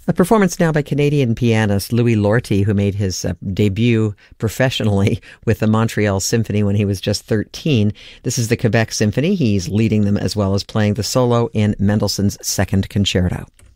A performance now by Canadian pianist Louis Lortie, who made his debut professionally with the Montreal Symphony when he was just 13. This is the Quebec Symphony. He's leading them as well as playing the solo in Mendelssohn's Second Concerto.